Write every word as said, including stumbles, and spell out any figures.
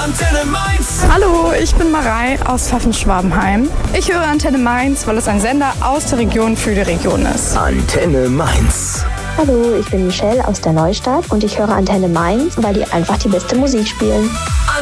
Antenne Mainz. Hallo, ich bin Marei aus Pfaffenschwabenheim. Ich höre Antenne Mainz, weil es ein Sender aus der Region für die Region ist. Antenne Mainz. Hallo, ich bin Michelle aus der Neustadt und ich höre Antenne Mainz, weil die einfach die beste Musik spielen.